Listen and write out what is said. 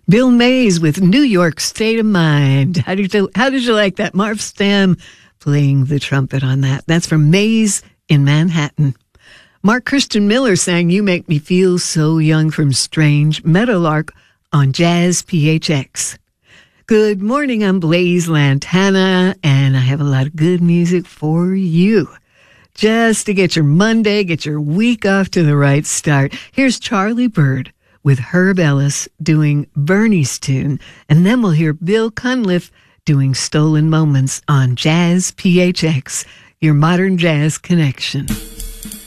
Bill Mays with New York State of Mind. How did you like that? Marv Stam playing the trumpet on that. That's from Mays in Manhattan. Mark Christian Miller sang You Make Me Feel So Young from Strange Meadowlark on Jazz PHX. Good morning, I'm Blaze Lantana, and I have a lot of good music for you. Just to get your Monday, get your week off to the right start. Here's Charlie Bird with Herb Ellis doing Bernie's tune, and then we'll hear Bill Cunliffe doing Stolen Moments on Jazz PHX, your modern jazz connection.